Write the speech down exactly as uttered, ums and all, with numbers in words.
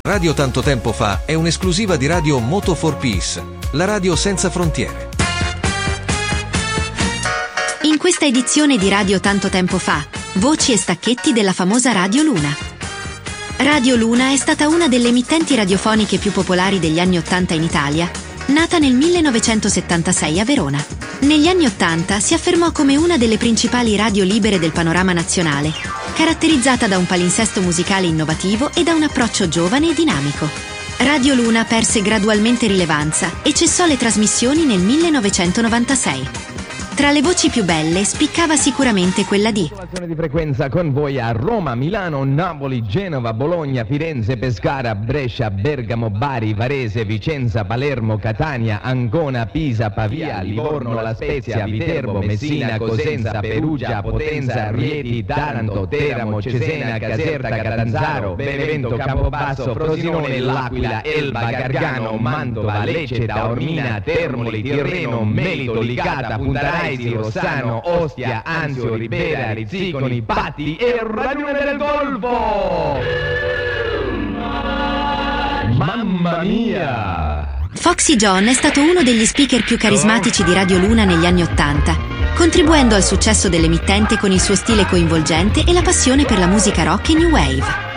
Radio Tanto Tempo Fa è un'esclusiva di Radio Moto for Peace, la radio senza frontiere. In questa edizione di Radio Tanto Tempo Fa, voci e stacchetti della famosa Radio Luna. Radio Luna è stata una delle emittenti radiofoniche più popolari degli anni Ottanta in Italia, nata nel millenovecentosettantasei a Verona. Negli anni Ottanta si affermò come una delle principali radio libere del panorama nazionale, caratterizzata da un palinsesto musicale innovativo e da un approccio giovane e dinamico. Radio Luna perse gradualmente rilevanza e cessò le trasmissioni nel millenovecentonovantasei. Tra le voci più belle spiccava sicuramente quella di di frequenza con voi a Roma, Milano, Napoli, Genova, Bologna, Firenze, Pescara, Brescia, Bergamo, Bari, Varese, Vicenza, Palermo, Catania, Ancona, Pisa, Pavia, Livorno, La Spezia, Viterbo, Messina, Cosenza, Perugia, Potenza, Rieti, Taranto, Teramo, Cesena, Caserta, Catanzaro, Benevento, Campobasso, Frosinone, L'Aquila, Elba, Gargano, Mantova, Lecce, Taormina, Termoli, Tirreno, Melito, Licata, Punta Raisi, Rossano, Ostia, Anzio, Ribera, Rizziconi, Patti e Ragione del Golfo! Mamma mia! Foxy John è stato uno degli speaker più carismatici di Radio Luna negli anni Ottanta, contribuendo al successo dell'emittente con il suo stile coinvolgente e la passione per la musica rock e new wave.